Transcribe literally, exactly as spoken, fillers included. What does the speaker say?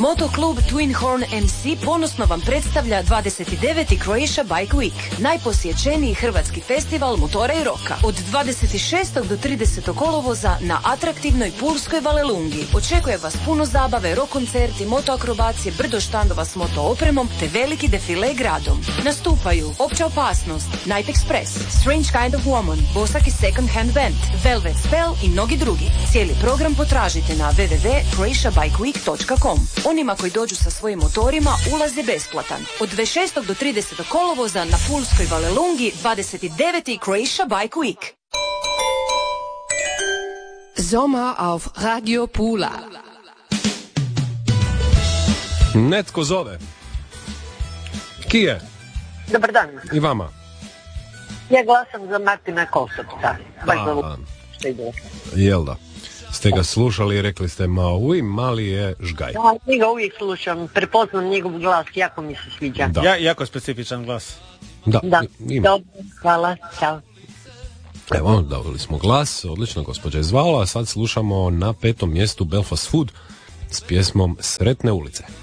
Motoklub Twin Horn em ce ponosno vam predstavlja dvadeset deveti Croatia Bike Week, najposjećeniji hrvatski festival motora i roka. Od dvadeset šestog do tridesetog kolovoza na atraktivnoj Pulskoj Valelungi. Očekuje vas puno zabave, rock koncerti, motoakrobacije, brdo štandova s moto opremom te veliki defile gradom. Nastupaju Opća opasnost, Night Express, Strange Kind of Woman, Bosak i Second Hand Band, Velvet Spell i mnogi drugi. Cijeli program potražite na w w w dot croatia bike week dot com. Onima koji dođu sa svojim motorima ulaz je besplatan. Od dvadeset šestog do tridesetog kolovoza na Pulskoj Valelungi dvadeset deveti Croatia Bike Week. Sommer auf Radio Pula. Netko zove. Ki je? Dobar dan. I vama. Ja glasam za Martina Kosovca. Baš za ovo što ide. Jel da? Ste ga slušali i rekli ste, ma uj, mali je žgaj. Da, njega uvijek slušam, prepoznam njegov glas, jako mi se sviđa. Da. Ja, jako specifičan glas. Da, Da, ima. dobro, hvala, čao. Evo, dobili smo glas, odlično, gospođa je zvala, a sad slušamo na petom mjestu Belfast Food s pjesmom Sretne ulice.